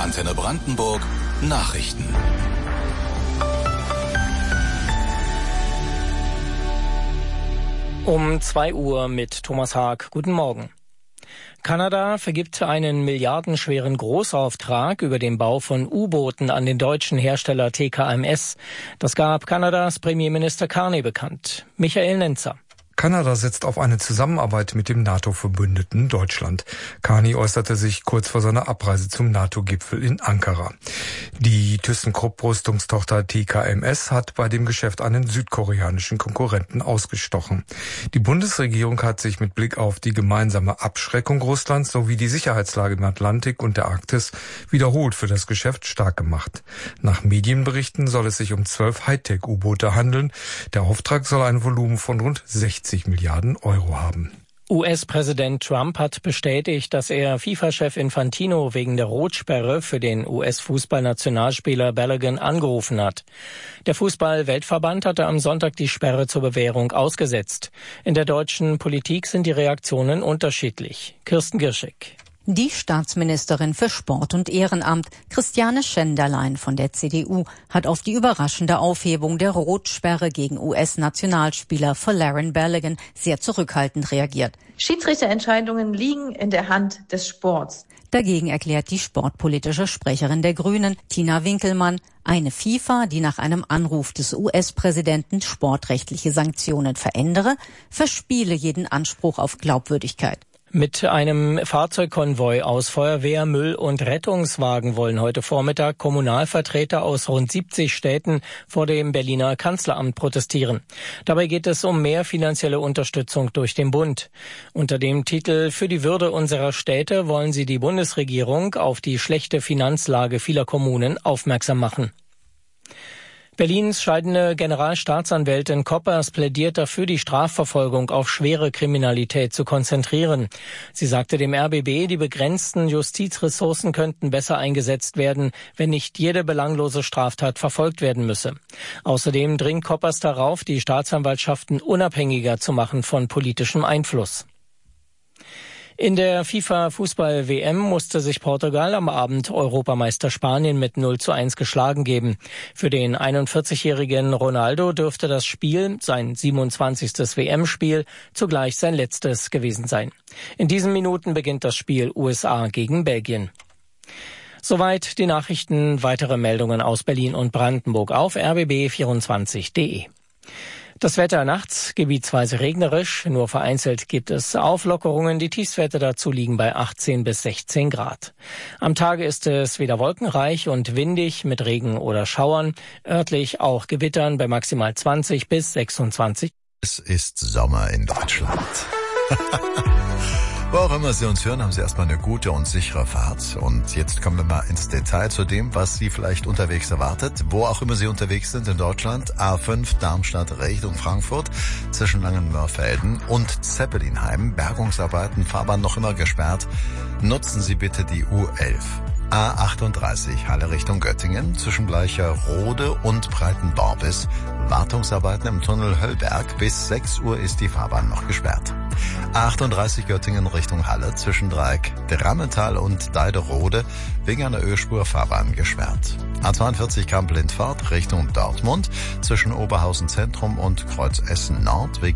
Antenne Brandenburg Nachrichten. Um 2 Uhr mit Thomas Haag. Guten Morgen. Kanada vergibt einen milliardenschweren Großauftrag über den Bau von U-Booten an den deutschen Hersteller TKMS. Das gab Kanadas Premierminister Carney bekannt. Michael Nenzer. Kanada setzt auf eine Zusammenarbeit mit dem NATO-Verbündeten Deutschland. Carney äußerte sich kurz vor seiner Abreise zum NATO-Gipfel in Ankara. Die ThyssenKrupp-Rüstungstochter TKMS hat bei dem Geschäft einen südkoreanischen Konkurrenten ausgestochen. Die Bundesregierung hat sich mit Blick auf die gemeinsame Abschreckung Russlands sowie die Sicherheitslage im Atlantik und der Arktis wiederholt für das Geschäft stark gemacht. Nach Medienberichten soll es sich um 12 Hightech-U-Boote handeln. Der Auftrag soll ein Volumen von rund 60 Milliarden Euro haben. US-Präsident Trump hat bestätigt, dass er FIFA-Chef Infantino wegen der Rotsperre für den US-Fußballnationalspieler Balogun angerufen hat. Der Fußball-Weltverband hatte am Sonntag die Sperre zur Bewährung ausgesetzt. In der deutschen Politik sind die Reaktionen unterschiedlich. Kirsten Girschek. Die Staatsministerin für Sport und Ehrenamt, Christiane Schenderlein von der CDU, hat auf die überraschende Aufhebung der Rotsperre gegen US-Nationalspieler Folarin Balogun sehr zurückhaltend reagiert. Schiedsrichterentscheidungen liegen in der Hand des Sports. Dagegen erklärt die sportpolitische Sprecherin der Grünen, Tina Winkelmann, eine FIFA, die nach einem Anruf des US-Präsidenten sportrechtliche Sanktionen verändere, verspiele jeden Anspruch auf Glaubwürdigkeit. Mit einem Fahrzeugkonvoi aus Feuerwehr, Müll- und Rettungswagen wollen heute Vormittag Kommunalvertreter aus rund 70 Städten vor dem Berliner Kanzleramt protestieren. Dabei geht es um mehr finanzielle Unterstützung durch den Bund. Unter dem Titel »Für die Würde unserer Städte« wollen sie die Bundesregierung auf die schlechte Finanzlage vieler Kommunen aufmerksam machen. Berlins scheidende Generalstaatsanwältin Koppers plädiert dafür, die Strafverfolgung auf schwere Kriminalität zu konzentrieren. Sie sagte dem RBB, die begrenzten Justizressourcen könnten besser eingesetzt werden, wenn nicht jede belanglose Straftat verfolgt werden müsse. Außerdem dringt Koppers darauf, die Staatsanwaltschaften unabhängiger zu machen von politischem Einfluss. In der FIFA-Fußball-WM musste sich Portugal am Abend Europameister Spanien mit 0:1 geschlagen geben. Für den 41-jährigen Ronaldo dürfte das Spiel, sein 27. WM-Spiel, zugleich sein letztes gewesen sein. In diesen Minuten beginnt das Spiel USA gegen Belgien. Soweit die Nachrichten. Weitere Meldungen aus Berlin und Brandenburg auf rbb24.de. Das Wetter nachts gebietsweise regnerisch, nur vereinzelt gibt es Auflockerungen. Die Tiefstwerte dazu liegen bei 18 bis 16 Grad. Am Tage ist es wieder wolkenreich und windig mit Regen oder Schauern, örtlich auch Gewittern bei maximal 20 bis 26. Es ist Sommer in Deutschland. Wo auch immer Sie uns hören, haben Sie erstmal eine gute und sichere Fahrt. Und jetzt kommen wir mal ins Detail zu dem, was Sie vielleicht unterwegs erwartet. Wo auch immer Sie unterwegs sind in Deutschland. A5 Darmstadt Richtung Frankfurt zwischen Langenmörfelden und Zeppelinheim. Bergungsarbeiten, Fahrbahn noch immer gesperrt. Nutzen Sie bitte die U11. A38 Halle Richtung Göttingen zwischen Bleicherode und Breitenborbis. Wartungsarbeiten im Tunnel Höllberg. Bis 6 Uhr ist die Fahrbahn noch gesperrt. A38 Göttingen Richtung Halle zwischen Dreieck Drammental und Deiderode wegen einer Ölspur Fahrbahn gesperrt. A42 Kamp-Lindfahrt Richtung Dortmund zwischen Oberhausen Zentrum und Kreuz Essen Nord wegen